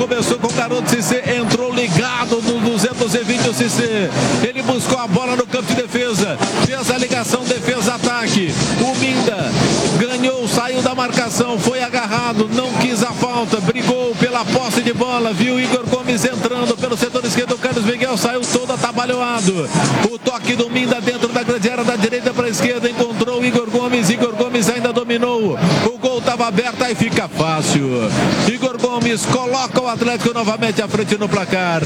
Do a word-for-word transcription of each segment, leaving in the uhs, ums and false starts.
começou com o garoto Cissé, entrou ligado no duzentos e vinte o Cissé. Ele buscou a bola no campo de defesa, fez a ligação defesa-ataque. O Minda ganhou, saiu da marcação, foi agarrado, não quis a falta, brigou pela posse de bola, viu Igor Gomes entrando pelo setor esquerdo, o Carlos Miguel saiu todo atabalhoado. O toque do Minda dentro da grande área, da direita para a esquerda, encontrou o Igor Gomes, Igor Gomes ainda dominou, o gol estava aberto, aí fica fácil. Igor Gomes coloca o Atlético novamente à frente no placar.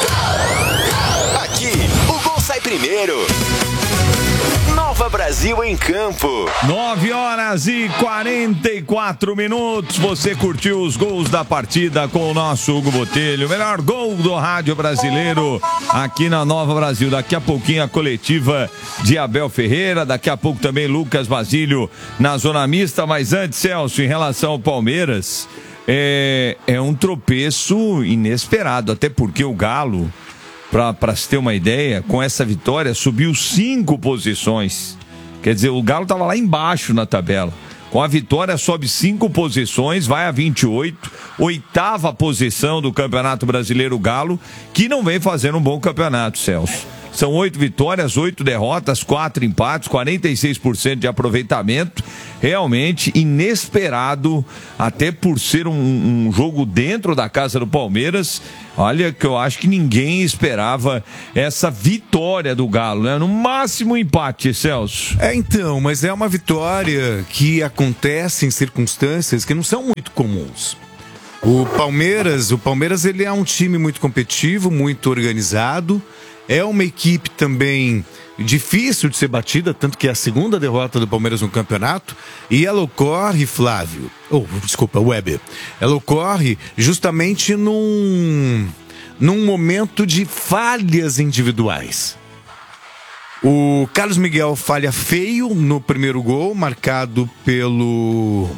Aqui, o gol sai primeiro. Nova Brasil em campo. nove horas e quarenta e quatro minutos. Você curtiu os gols da partida com o nosso Hugo Botelho. O melhor gol do rádio brasileiro aqui na Nova Brasil. Daqui a pouquinho a coletiva de Abel Ferreira. Daqui a pouco também Lucas Basílio na zona mista. Mas antes, Celso, em relação ao Palmeiras, é, é um tropeço inesperado. Até porque o Galo, para se ter uma ideia, com essa vitória subiu cinco posições. Quer dizer, o Galo estava lá embaixo na tabela. Com a vitória sobe cinco posições, vai a vinte e oito, oitava posição do Campeonato Brasileiro o Galo, que não vem fazendo um bom campeonato, Celso. São oito vitórias, oito derrotas, quatro empates, quarenta e seis por cento de aproveitamento. Realmente inesperado, até por ser um, um jogo dentro da casa do Palmeiras. Olha que eu acho que ninguém esperava essa vitória do Galo, né? No máximo empate, Celso. É, então, mas é uma vitória que acontece em circunstâncias que não são muito comuns. O Palmeiras, o Palmeiras ele é um time muito competitivo, muito organizado. É uma equipe também difícil de ser batida, tanto que é a segunda derrota do Palmeiras no campeonato. E ela ocorre, Flávio, oh, desculpa, Weber, ela ocorre justamente num, num momento de falhas individuais. O Carlos Miguel falha feio no primeiro gol, marcado pelo,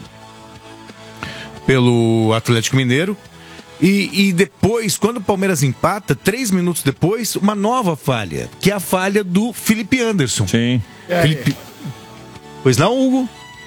pelo Atlético Mineiro. E, e depois, quando o Palmeiras empata, três minutos depois, uma nova falha, que é a falha do Felipe Anderson. Sim. Felipe... Pois não, Hugo?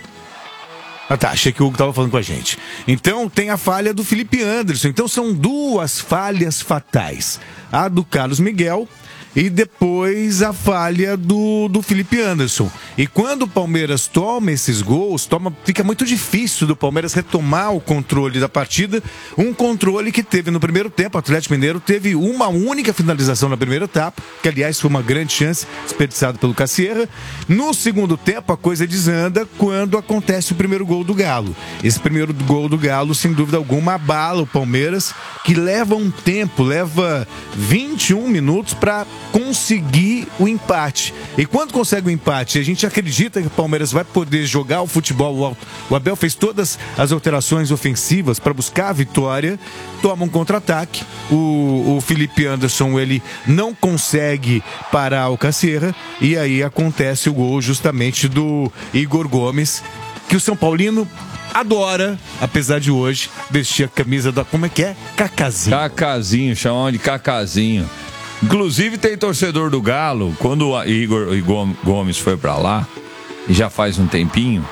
Ah tá, achei que o Hugo estava falando com a gente. Então tem a falha do Felipe Anderson. Então são duas falhas fatais. A do Carlos Miguel e depois a falha do, do Felipe Anderson. E quando o Palmeiras toma esses gols, toma, fica muito difícil do Palmeiras retomar o controle da partida. Um controle que teve no primeiro tempo. O Atlético Mineiro teve uma única finalização na primeira etapa, que aliás foi uma grande chance, desperdiçada pelo Cassierra. No segundo tempo a coisa desanda quando acontece o primeiro gol do Galo. Esse primeiro gol do Galo, sem dúvida alguma, abala o Palmeiras, que leva um tempo, leva vinte e um minutos para conseguir o empate. E quando consegue o empate, a gente acredita que o Palmeiras vai poder jogar o futebol. O Abel fez todas as alterações ofensivas para buscar a vitória, toma um contra-ataque. O, o Felipe Anderson, ele não consegue parar o Cassierra, e aí acontece o gol justamente do Igor Gomes, que o São Paulino adora, apesar de hoje vestir a camisa da, como é que é? Cacazinho. Cacazinho, chamam de Cacazinho. Inclusive tem torcedor do Galo, quando o Igor Gomes foi pra lá, e já faz um tempinho,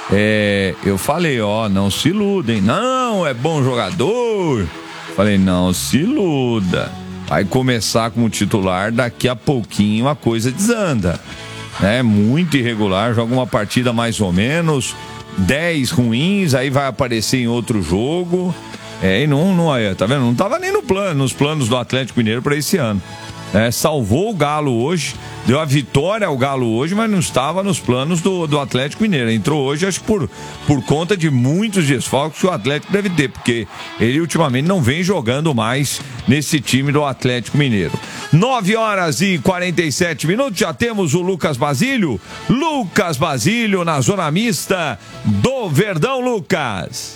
é, eu falei, ó, não se iludem, não, é bom jogador. Falei, não se iluda, vai começar como titular, daqui a pouquinho a coisa desanda. É muito irregular, joga uma partida mais ou menos, dez ruins, aí vai aparecer em outro jogo. É, e não, não é, tá vendo? Não tava nem no plano, nos planos do Atlético Mineiro para esse ano. É, salvou o Galo hoje, deu a vitória ao Galo hoje, mas não estava nos planos do, do Atlético Mineiro. Entrou hoje, acho que por, por conta de muitos desfalques que o Atlético deve ter, porque ele ultimamente não vem jogando mais nesse time do Atlético Mineiro. nove horas e quarenta e sete minutos, já temos o Lucas Basílio. Lucas Basílio na zona mista do Verdão, Lucas.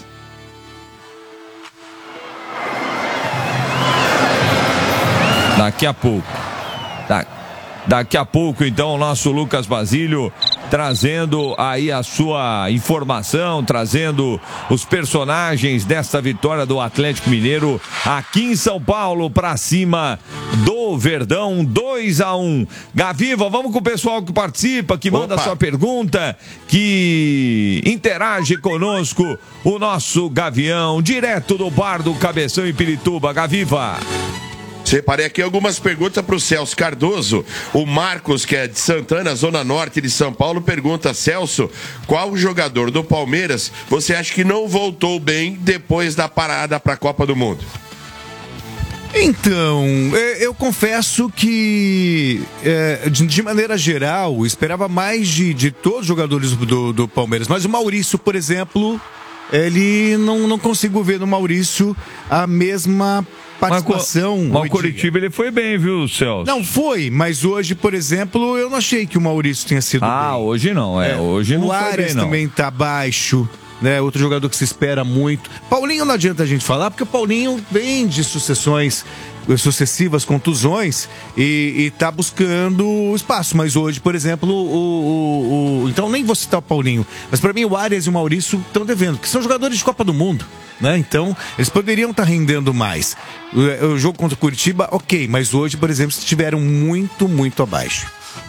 Daqui a pouco. Da, daqui a pouco, então, o nosso Lucas Basílio trazendo aí a sua informação, trazendo os personagens desta vitória do Atlético Mineiro aqui em São Paulo para cima do no Verdão, dois a um. Gaviva, vamos com o pessoal que participa, que manda Opa. sua pergunta, que interage conosco, o nosso Gavião, direto do bar do Cabeção em Pirituba. Gaviva. Separei aqui algumas perguntas para o Celso Cardoso. O Marcos, que é de Santana, Zona Norte de São Paulo, pergunta: Celso, qual jogador do Palmeiras você acha que não voltou bem depois da parada para a Copa do Mundo? Então, eu confesso que, é, de maneira geral, esperava mais de, de todos os jogadores do, do Palmeiras. Mas o Maurício, por exemplo, ele não, não consigo ver no Maurício a mesma participação. Mas o Coritiba ele foi bem, viu, Celso? Não, foi, mas hoje, por exemplo, eu não achei que o Maurício tenha sido ah, bem. hoje não, é, hoje não o foi Arias bem, não. também tá baixo, né? Outro jogador que se espera muito. Paulinho não adianta a gente falar, porque o Paulinho vem de sucessões, sucessivas contusões e, e tá buscando espaço. Mas hoje, por exemplo, o, o, o então nem vou citar o Paulinho, mas para mim o Arias e o Maurício estão devendo, que são jogadores de Copa do Mundo, né? Então eles poderiam estar tá rendendo mais. O, o jogo contra o Curitiba, ok, mas hoje, por exemplo, estiveram muito, muito abaixo.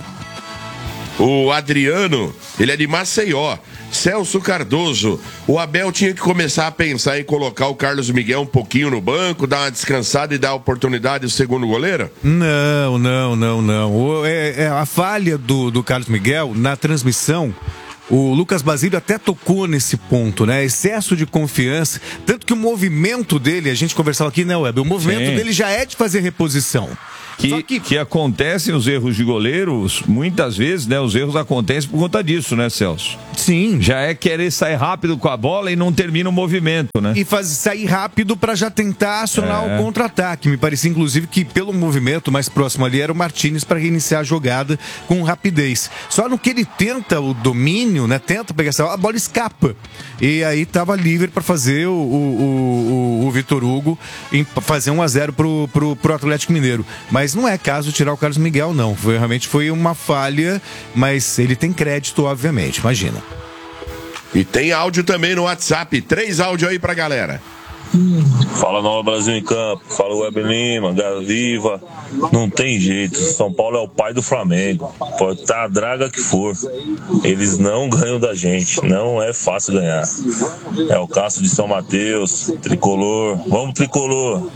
O Adriano, ele é de Maceió. Celso Cardoso, o Abel tinha que começar a pensar em colocar o Carlos Miguel um pouquinho no banco, dar uma descansada e dar oportunidade ao segundo goleiro? Não, não, não, não. O, é, é a falha do, do Carlos Miguel na transmissão. O Lucas Basílio até tocou nesse ponto, né? Excesso de confiança. Tanto que o movimento dele, a gente conversava aqui, né, Web? O movimento Sim. dele já é de fazer reposição. Que, Só que... que acontecem os erros de goleiros, muitas vezes, né? Os erros acontecem por conta disso, né, Celso? Sim. Já é querer sair rápido com a bola e não termina o movimento, né? E faz, sair rápido para já tentar acionar É. o contra-ataque. Me parecia, inclusive, que pelo movimento mais próximo ali era o Martínez para reiniciar a jogada com rapidez. Só no que ele tenta o domínio, né? Tenta pegar essa bola, a bola escapa. E aí estava livre para fazer o, o, o, o Vitor Hugo em fazer um a zero pro, pro, pro Atlético Mineiro. Mas não é caso tirar o Carlos Miguel, não. Foi, realmente foi uma falha, mas ele tem crédito, obviamente. Imagina. E tem áudio também no WhatsApp. Três áudios aí pra galera. Fala Nova Brasil em Campo, fala Web Lima, Gaviva. Não tem jeito, São Paulo é o pai do Flamengo. Pode estar a draga que for. Eles não ganham da gente, não é fácil ganhar. É o Castro de São Mateus, Tricolor. Vamos, Tricolor!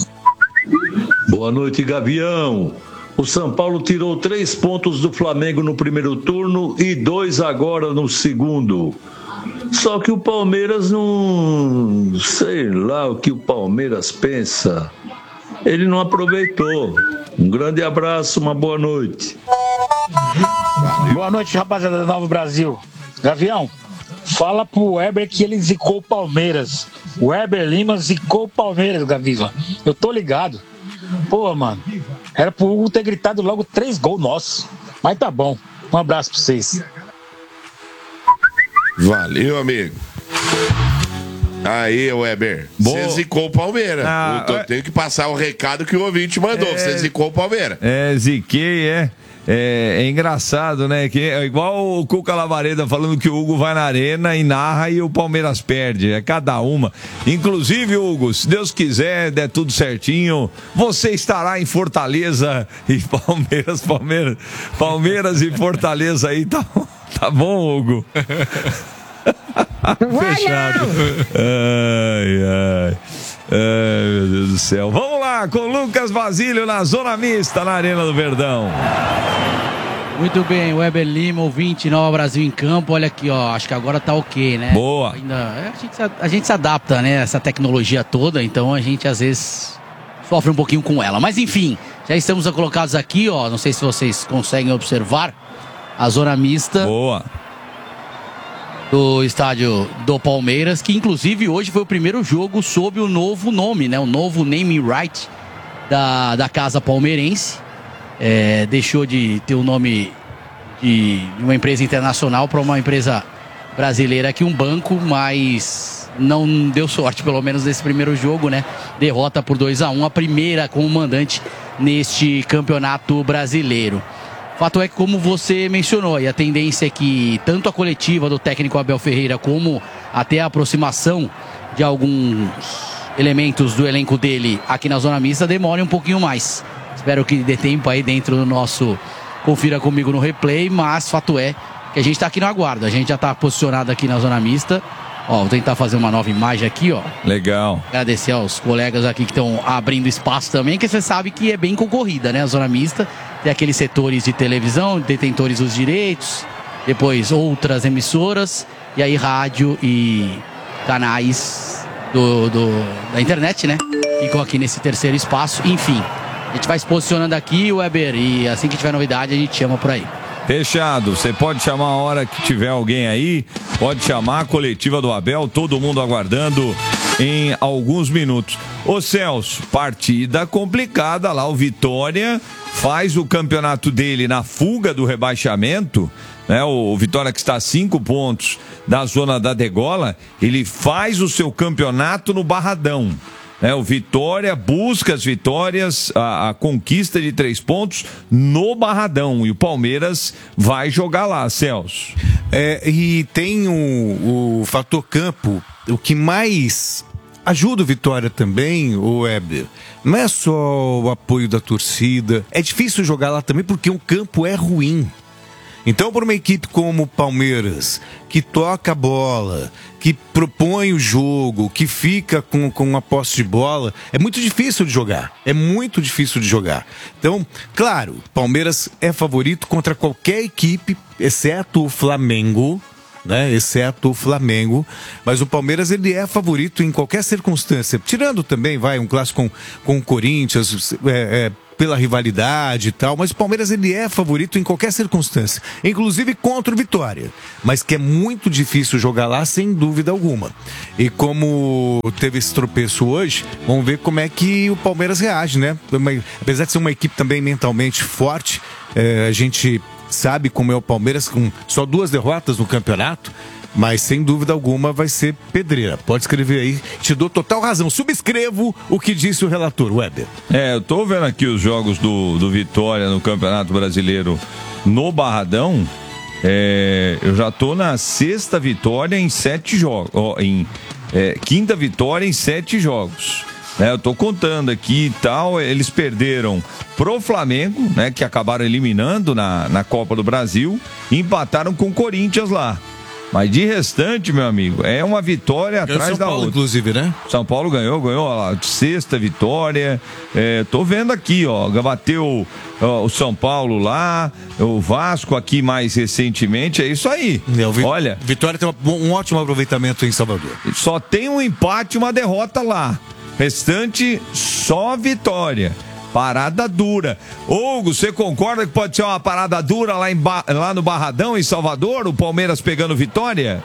Boa noite, Gavião. O São Paulo tirou três pontos do Flamengo no primeiro turno e dois agora no segundo. Só que o Palmeiras não... sei lá o que o Palmeiras pensa. Ele não aproveitou. Um grande abraço, uma boa noite. Boa noite, rapaziada da Nova Brasil. Gavião, fala pro Weber que ele zicou o Palmeiras. O Weber Lima zicou o Palmeiras, Gaviva. Eu tô ligado. Pô, mano, era pro Hugo ter gritado logo três gols nossos. Mas tá bom. Um abraço pra vocês. Valeu, amigo. Aí, Weber, você zicou o Palmeiras. Ah, Eu tô- tenho que passar o recado que o ouvinte mandou. É. Você zicou o Palmeiras. É, ziquei, é. É, é engraçado, né? Que é igual o Cuca Lavareda falando que o Hugo vai na arena e narra e o Palmeiras perde. É cada uma. Inclusive, Hugo, se Deus quiser, der tudo certinho, você estará em Fortaleza e Palmeiras, Palmeiras, Palmeiras e Fortaleza aí, tá, tá bom, Hugo? Fechado. Ai, ai. Ai, meu Deus do céu. Vamos lá com Lucas Basílio na Zona Mista, na Arena do Verdão. Muito bem, Weber Lima, ouvinte, Nova Brasil em Campo. Olha aqui, ó, acho que agora tá ok, né? Boa. Ainda, é, a, gente, se- a gente se adapta, né? Essa tecnologia toda, então a gente às vezes sofre um pouquinho com ela. Mas enfim, já estamos colocados aqui, ó. Não sei se vocês conseguem observar a Zona Mista. Boa. Do estádio do Palmeiras, que inclusive hoje foi o primeiro jogo sob o novo nome, né? O novo naming right da, da Casa Palmeirense. É, deixou de ter o nome de uma empresa internacional para uma empresa brasileira aqui, um banco, mas não deu sorte, pelo menos nesse primeiro jogo, né? Derrota por dois a um, a primeira como mandante neste campeonato brasileiro. Fato é que, como você mencionou, e a tendência é que tanto a coletiva do técnico Abel Ferreira como até a aproximação de alguns elementos do elenco dele aqui na Zona Mista demore um pouquinho mais. Espero que dê tempo aí dentro do nosso Confira Comigo no Replay, mas fato é que a gente tá aqui no aguardo. A gente já tá posicionado aqui na zona mista. Ó, vou tentar fazer uma nova imagem aqui, ó. Legal. Agradecer aos colegas aqui que estão abrindo espaço também, que você sabe que é bem concorrida, né? A zona mista tem aqueles setores de televisão, detentores dos direitos, depois outras emissoras, e aí rádio e canais do, do, da internet, né? Ficam aqui nesse terceiro espaço. Enfim, a gente vai se posicionando aqui, Weber, e assim que tiver novidade a gente chama por aí. Fechado, você pode chamar a hora que tiver alguém aí, pode chamar a coletiva do Abel, todo mundo aguardando em alguns minutos. Ô Celso, partida complicada lá, o Vitória faz o campeonato dele na fuga do rebaixamento, né? O Vitória que está a cinco pontos da zona da degola, ele faz o seu campeonato no Barradão. É, o Vitória busca as vitórias, a, a conquista de três pontos no Barradão. E o Palmeiras vai jogar lá, Celso. É, e tem o, o fator campo, o que mais ajuda o Vitória também, o Weber. Não é só o apoio da torcida. É difícil jogar lá também porque o campo é ruim. Então, para uma equipe como o Palmeiras, que toca a bola, que propõe o jogo, que fica com, com a posse de bola, é muito difícil de jogar. É muito difícil de jogar. Então, claro, Palmeiras é favorito contra qualquer equipe, exceto o Flamengo, né? Exceto o Flamengo. Mas o Palmeiras, ele é favorito em qualquer circunstância. Tirando também, vai, um clássico com, com o Corinthians, é, é, pela rivalidade e tal, mas o Palmeiras ele é favorito em qualquer circunstância, inclusive contra o Vitória, mas que é muito difícil jogar lá sem dúvida alguma. E como teve esse tropeço hoje, vamos ver como é que o Palmeiras reage, né? Apesar de ser uma equipe também mentalmente forte, é, a gente sabe como é o Palmeiras com só duas derrotas no campeonato, mas sem dúvida alguma vai ser pedreira. Pode escrever aí, te dou total razão. Subscrevo o que disse o relator, Weber. É, eu tô vendo aqui os jogos do, do Vitória no Campeonato Brasileiro no Barradão. É, eu já tô na sexta vitória em sete jogos. Ó, em é, quinta vitória em sete jogos. É, eu tô contando aqui e tal. Eles perderam pro Flamengo, né? Que acabaram eliminando na, na Copa do Brasil. E empataram com o Corinthians lá. Mas de restante, meu amigo, é uma vitória ganhou atrás São da Paulo, outra. Inclusive, né? São Paulo ganhou, ganhou, ó lá, sexta vitória. É, tô vendo aqui, ó, bateu ó, o São Paulo lá, o Vasco aqui mais recentemente, é isso aí. É, Vi... Olha, Vitória tem um, um ótimo aproveitamento em Salvador. Só tem um empate e uma derrota lá. Restante, só vitória. Parada dura. Hugo, você concorda que pode ser uma parada dura lá, em ba... lá no Barradão, em Salvador, o Palmeiras pegando vitória?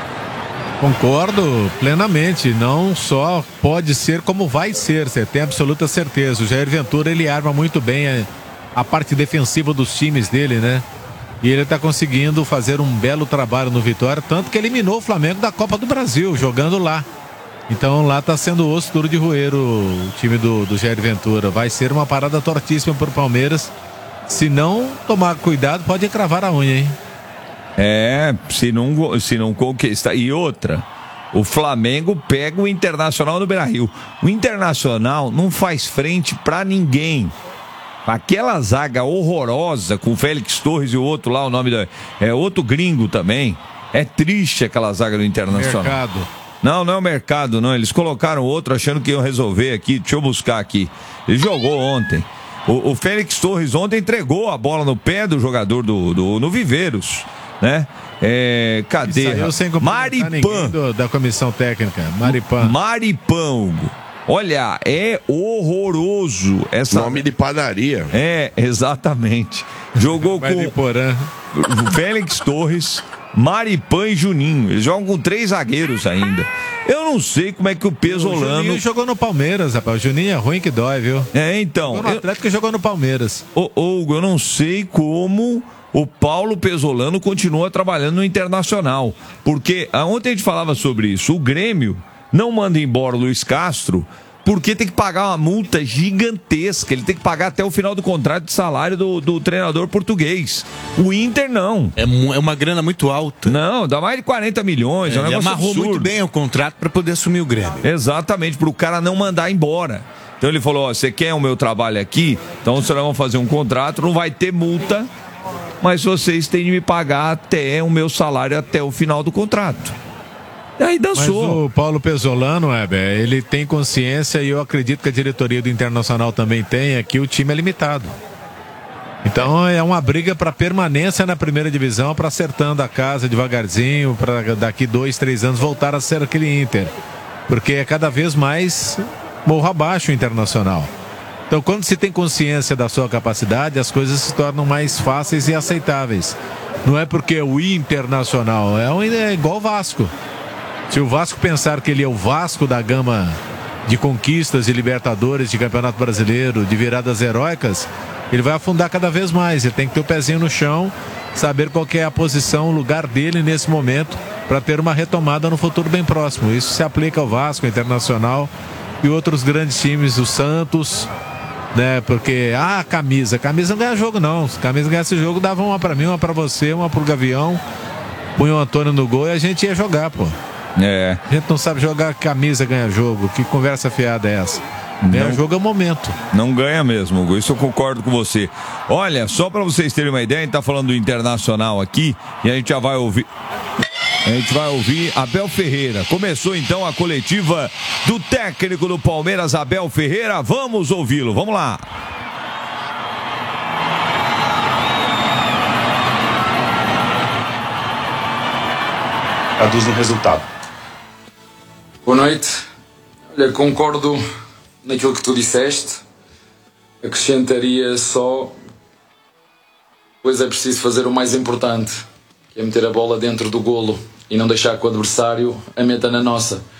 Concordo plenamente. Não só pode ser, como vai ser. Você tem absoluta certeza. O Jair Ventura, ele arma muito bem a, a parte defensiva dos times dele, né? E ele está conseguindo fazer um belo trabalho no Vitória, tanto que eliminou o Flamengo da Copa do Brasil, jogando lá. Então lá está sendo osso duro de roer o time do, do Jair Ventura. Vai ser uma parada tortíssima para o Palmeiras. Se não tomar cuidado, pode cravar a unha, hein? É, se não, se não conquistar. E outra, o Flamengo pega o Internacional no Beira-Rio. O Internacional não faz frente para ninguém. Aquela zaga horrorosa com o Félix Torres e o outro lá, o nome da, é outro gringo também. É triste aquela zaga do Internacional. Mercado. Não, não é o Mercado, não. Eles colocaram outro achando que iam resolver aqui. Deixa eu buscar aqui. Ele jogou ontem. O, o Félix Torres ontem entregou a bola no pé do jogador do, do no Viveiros, né? É, cadê? Maripan. Do, da comissão técnica. Maripan. Maripan, Hugo. Olha, é horroroso. Essa... Nome de padaria. É, exatamente. Jogou com o Félix Torres, Maripan e Juninho. Eles jogam com três zagueiros ainda. Eu não sei como é que o Pesolano... O Juninho jogou no Palmeiras, rapaz. O Juninho é ruim que dói, viu? É, então... Jogou no Atlético e jogou no Palmeiras. Ô, Hugo, eu não sei como o Paulo Pesolano continua trabalhando no Internacional. Porque ontem a gente falava sobre isso. O Grêmio não manda embora o Luiz Castro porque tem que pagar uma multa gigantesca. Ele tem que pagar até o final do contrato de salário do, do treinador português. O Inter não. É, é uma grana muito alta. Não, dá mais de quarenta milhões. É, é um ele amarrou absurdo. muito bem o contrato para poder assumir o Grêmio. Exatamente, para o cara não mandar embora. Então ele falou, ó, você quer o meu trabalho aqui? Então vocês vão fazer um contrato, não vai ter multa, mas vocês têm de me pagar até o meu salário até o final do contrato. E aí dançou. Mas o Paulo Pesolano, Weber, ele tem consciência, e eu acredito que a diretoria do Internacional também tem, é que o time é limitado. Então é uma briga para permanência na primeira divisão, para acertando a casa devagarzinho, para daqui dois, três anos voltar a ser aquele Inter. Porque é cada vez mais morro abaixo o Internacional. Então quando se tem consciência da sua capacidade, as coisas se tornam mais fáceis e aceitáveis. Não é porque o Internacional é, um, é igual o Vasco. Se o Vasco pensar que ele é o Vasco da gama de conquistas de Libertadores, de Campeonato Brasileiro, de viradas heróicas, ele vai afundar cada vez mais. Ele tem que ter o pezinho no chão, saber qual que é a posição, o lugar dele nesse momento, para ter uma retomada no futuro bem próximo. Isso se aplica ao Vasco, ao Internacional e outros grandes times, o Santos, né? Porque, ah, camisa, camisa não ganha jogo não. Se camisa ganhasse jogo, dava uma para mim, uma para você, uma pro Gavião, punha o Antônio no gol e a gente ia jogar, pô. É. A gente não sabe jogar camisa, ganha jogo. Que conversa fiada é essa? Ganha jogo é o momento. Não ganha mesmo, Hugo. Isso eu concordo com você. Olha, só para vocês terem uma ideia, a gente tá falando do Internacional aqui e a gente já vai ouvir. A gente vai ouvir Abel Ferreira. Começou então a coletiva do técnico do Palmeiras, Abel Ferreira. Vamos ouvi-lo. Vamos lá. Traduz no resultado. Boa noite. Olha, concordo naquilo que tu disseste. Acrescentaria só, pois é preciso fazer o mais importante, que é meter a bola dentro do golo e não deixar que o adversário a meta na nossa.